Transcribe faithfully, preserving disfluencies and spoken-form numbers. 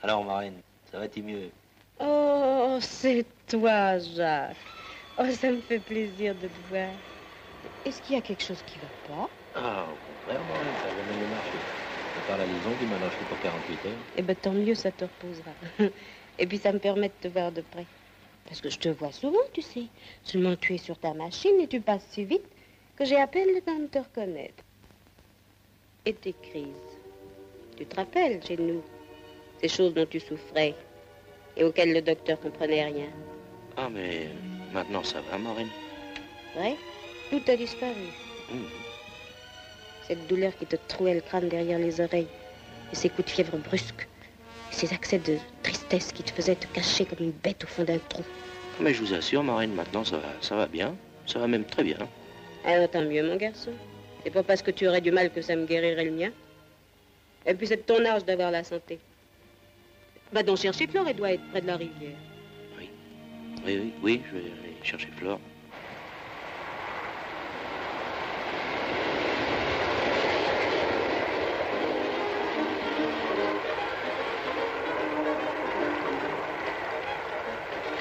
Alors, Marraine, ça va-t-il mieux? Oh, c'est toi, Jacques. Oh, ça me fait plaisir de te voir. Est-ce qu'il y a quelque chose qui va pas? Ah, au contraire, Marraine, ça va mieux marcher. À part la liaison qui m'a lâché pour quarante-huit heures. Eh ben, tant mieux, ça te reposera. Et puis, ça me permet de te voir de près. Parce que je te vois souvent, tu sais. Seulement, tu es sur ta machine et tu passes si vite que j'ai à peine le temps de te reconnaître. Et tes crises. Tu te rappelles, chez nous, ces choses dont tu souffrais et auxquelles le docteur comprenait rien. Ah, mais maintenant ça va, Marraine. Ouais, tout a disparu. Mmh. Cette douleur qui te trouait le crâne derrière les oreilles, et ces coups de fièvre brusques, et ces accès de tristesse qui te faisaient te cacher comme une bête au fond d'un trou. Mais je vous assure, Marraine, maintenant ça va, ça va bien. Ça va même très bien. Alors tant mieux, mon garçon. C'est pas parce que tu aurais du mal que ça me guérirait le mien. Et puis c'est de ton âge d'avoir la santé. Va donc chercher Flore, elle doit être près de la rivière. Oui, oui, oui, oui, je vais aller chercher Flore.